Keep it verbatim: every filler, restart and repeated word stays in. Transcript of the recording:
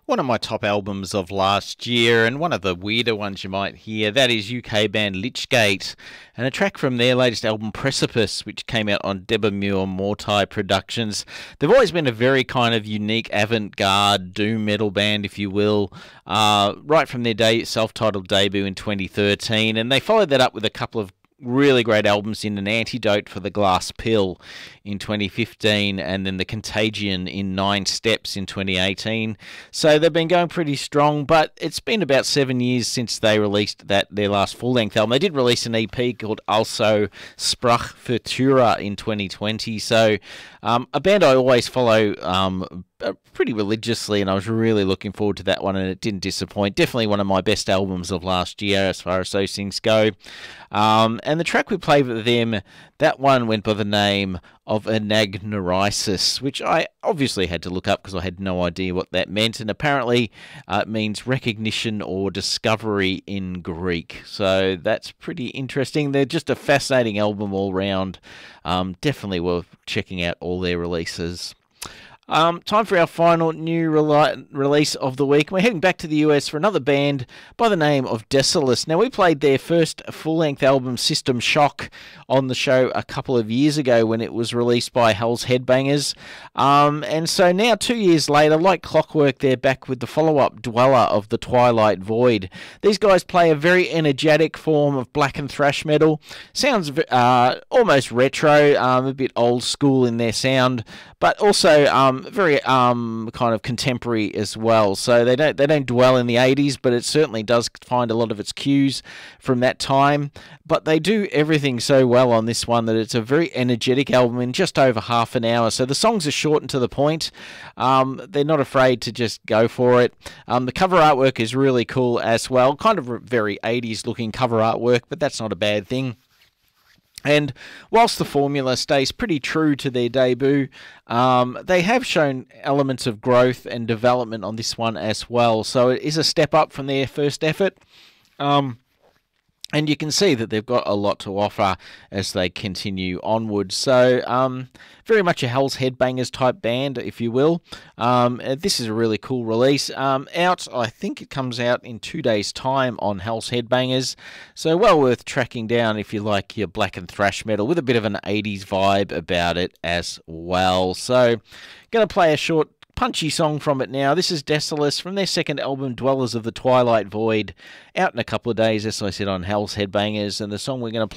One of my top albums of last year, and one of the weirder ones you might hear, that is U K band Lichgate, and a track from their latest album Precipice, which came out on Debamure Mortai Productions. They've always been a very kind of unique avant-garde doom metal band, if you will, uh, right from their de- self-titled debut in twenty thirteen, and they followed that up with a couple of really great albums in An Antidote for the Glass Pill in twenty fifteen, and then The Contagion in Nine Steps in twenty eighteen. So they've been going pretty strong, but it's been about seven years since they released that their last full-length album. They did release an E P called Also Sprach Futura in twenty twenty. So um, a band I always follow um, pretty religiously, and I was really looking forward to that one, and it didn't disappoint. Definitely one of my best albums of last year as far as those things go. Um, and the track we played with them, that one went by the name of Anagnorisis, which I obviously had to look up because I had no idea what that meant, and apparently uh, it means recognition or discovery in Greek. So that's pretty interesting. They're just a fascinating album all round. Um, definitely worth checking out all their releases. Um, time for our final new rele- release of the week. We're heading back to the U S for another band by the name of Desolace. Now, we played their first full-length album, System Shock, on the show a couple of years ago when it was released by Hell's Headbangers. Um, and so now, two years later, like clockwork, they're back with the follow-up, Dweller of the Twilight Void. These guys play a very energetic form of black and thrash metal. Sounds uh, almost retro, um, a bit old school in their sound, but also um, very um, kind of contemporary as well. So they don't they don't dwell in the eighties, but it certainly does find a lot of its cues from that time. But they do everything so well on this one that it's a very energetic album in just over half an hour. So the songs are short and to the point. Um, they're not afraid to just go for it. Um, the cover artwork is really cool as well. Kind of very eighties looking cover artwork, but that's not a bad thing. And whilst the formula stays pretty true to their debut, um, they have shown elements of growth and development on this one as well. So it is a step up from their first effort. Um, and you can see that they've got a lot to offer as they continue onward. So um, very much a Hell's Headbangers type band, if you will. Um, this is a really cool release. Um, out, I think it comes out in two days' time on Hell's Headbangers. So well worth tracking down if you like your black and thrash metal with a bit of an eighties vibe about it as well. So going to play a short punchy song from it now. This is Desolace from their second album, Dwellers of the Twilight Void, out in a couple of days, as I said, on Hell's Headbangers. And the song we're going to